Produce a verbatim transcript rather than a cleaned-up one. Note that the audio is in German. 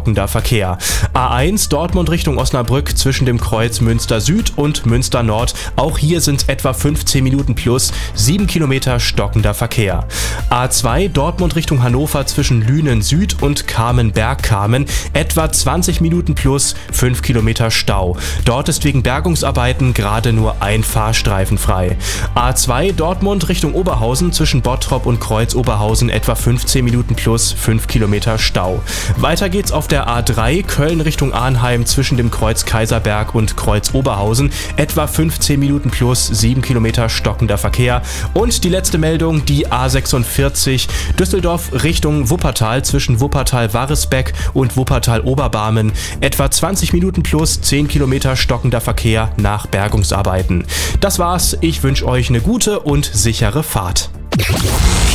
stockender Verkehr. A eins Dortmund Richtung Osnabrück zwischen dem Kreuz Münster Süd und Münster Nord. Auch hier sind es etwa fünfzehn Minuten plus, sieben Kilometer stockender Verkehr. A zwei Dortmund Richtung Hannover zwischen Lünen Süd und Kamen-Bergkamen. Etwa zwanzig Minuten plus, fünf Kilometer Stau. Dort ist wegen Bergungsarbeiten gerade nur ein Fahrstreifen frei. A zwei Dortmund Richtung Oberhausen zwischen Bottrop und Kreuz Oberhausen etwa fünfzehn Minuten plus, fünf Kilometer Stau. Weiter geht's auf der A drei Köln Richtung Arnheim zwischen dem Kreuz Kaiserberg und Kreuz Oberhausen etwa fünfzehn Minuten plus, sieben Kilometer stockender Verkehr. Und die letzte Meldung, die A sechsundvierzig Düsseldorf Richtung Wuppertal zwischen Wuppertal-Warresbeck und Wuppertal-Oberbarmen etwa zwanzig Minuten plus, zehn Kilometer stockender Verkehr nach Bergungsarbeiten. Das war's, ich wünsche euch eine gute und sichere Fahrt.